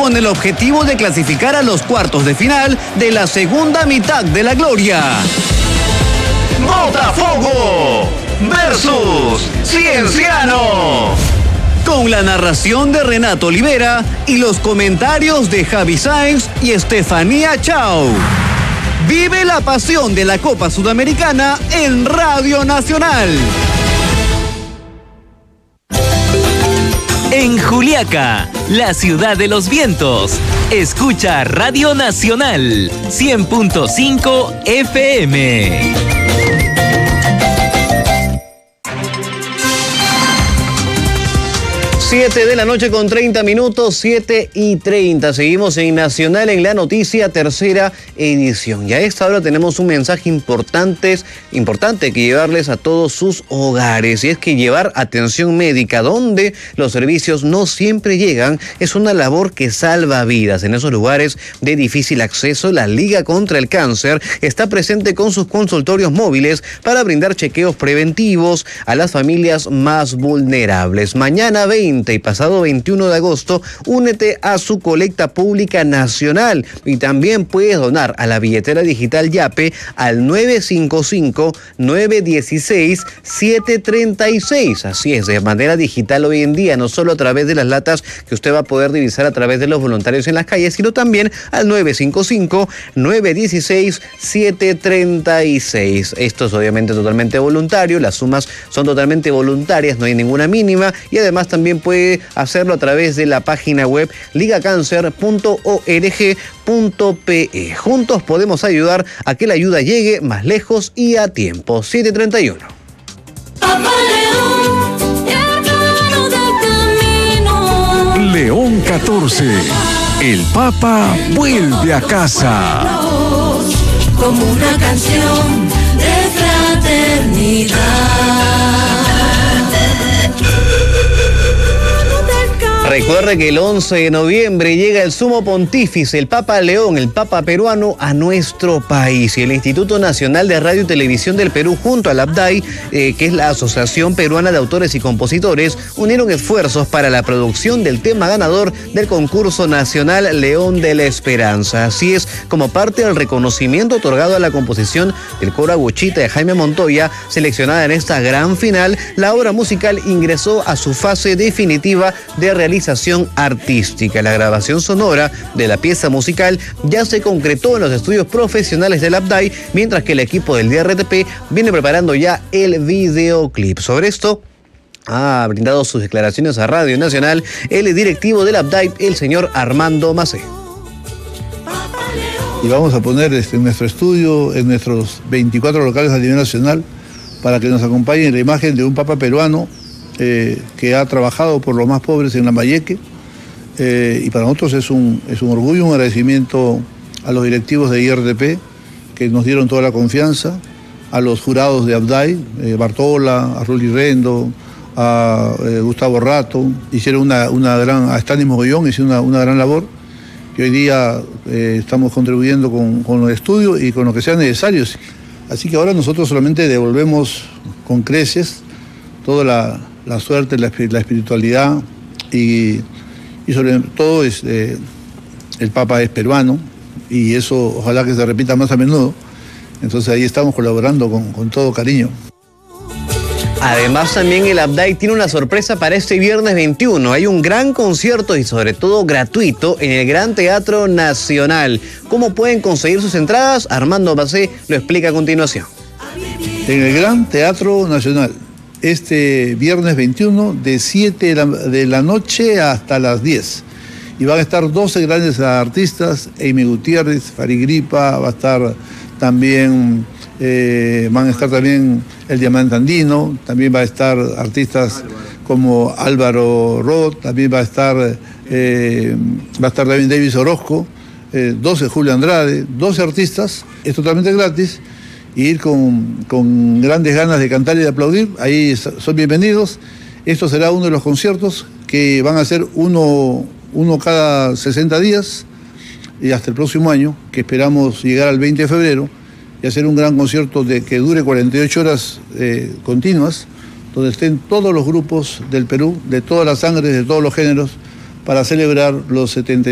con el objetivo de clasificar a los cuartos de final de la segunda mitad de la gloria. Botafogo versus Cienciano. Con la narración de Renato Olivera y los comentarios de Javi Sáenz y Estefanía Chao. Vive la pasión de la Copa Sudamericana en Radio Nacional. En Juliaca, la ciudad de los vientos, escucha Radio Nacional 100.5 FM. 7 de la noche con 30 minutos, 7:30. Seguimos en Nacional en la noticia, tercera edición. Y a esta hora tenemos un mensaje importante que llevarles a todos sus hogares. Y es que llevar atención médica donde los servicios no siempre llegan es una labor que salva vidas. En esos lugares de difícil acceso, la Liga contra el Cáncer está presente con sus consultorios móviles para brindar chequeos preventivos a las familias más vulnerables. Mañana 20 y pasado 21 de agosto, únete a su colecta pública nacional y también puedes donar a la billetera digital Yape al 955-916-736. Así es, de manera digital hoy en día, no solo a través de las latas que usted va a poder divisar a través de los voluntarios en las calles, sino también al 955-916-736. Esto es obviamente totalmente voluntario, las sumas son totalmente voluntarias, no hay ninguna mínima y además también puede hacerlo a través de la página web ligacancer.org.pe. Juntos podemos ayudar a que la ayuda llegue más lejos y a tiempo. 7:31. León 14. El Papa vuelve a casa. Como una canción de fraternidad. Recuerde que el 11 de noviembre llega el Sumo Pontífice, el Papa León, el Papa peruano, a nuestro país. Y el Instituto Nacional de Radio y Televisión del Perú, junto al ABDAI, que es la Asociación Peruana de Autores y Compositores, unieron esfuerzos para la producción del tema ganador del concurso nacional León de la Esperanza. Así es, como parte del reconocimiento otorgado a la composición del coro Aguchita de Jaime Montoya, seleccionada en esta gran final, la obra musical ingresó a su fase definitiva de realización artística. La grabación sonora de la pieza musical ya se concretó en los estudios profesionales del ABDAI, mientras que el equipo del DRTP viene preparando ya el videoclip. Sobre esto ha brindado sus declaraciones a Radio Nacional el directivo del ABDAI, el señor Armando Macé. Y vamos a poner en nuestro estudio, en nuestros 24 locales a nivel nacional, para que nos acompañe la imagen de un papa peruano que ha trabajado por los más pobres en Lambayeque, y para nosotros es un orgullo, un agradecimiento a los directivos de IRTP que nos dieron toda la confianza, a los jurados de ABDAI, Bartola, a Rulli Rendo, a Gustavo Rato, hicieron una gran, a Stanis Mogollón hicieron una gran labor, que hoy día estamos contribuyendo con el estudio y con lo que sea necesario. Así que ahora nosotros solamente devolvemos con creces toda la suerte, la espiritualidad y sobre todo el Papa es peruano y eso ojalá que se repita más a menudo. Entonces ahí estamos colaborando con todo cariño. Además también el ABDAI tiene una sorpresa para este viernes 21. Hay un gran concierto y sobre todo gratuito en el Gran Teatro Nacional. ¿Cómo pueden conseguir sus entradas? Armando Macé lo explica a continuación. En el Gran Teatro Nacional, este viernes 21 de 7 de la noche hasta las 10. Y van a estar 12 grandes artistas, Amy Gutiérrez, Farigripa, va a estar también, van a estar también el Diamante Andino, también va a estar artistas como Álvaro Roth, también va a estar también Davis Orozco, 12 Julio Andrade, 12 artistas, es totalmente gratis. Y ir con grandes ganas de cantar y de aplaudir, ahí son bienvenidos. Esto será uno de los conciertos que van a ser uno cada 60 días y hasta el próximo año, que esperamos llegar al 20 de febrero y hacer un gran concierto que dure 48 horas continuas, donde estén todos los grupos del Perú, de todas las sangres, de todos los géneros, para celebrar los 70